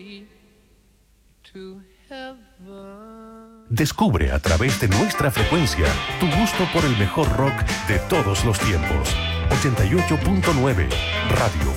Descubre a través de nuestra frecuencia tu gusto por el mejor rock de todos los tiempos. 88.9 Radio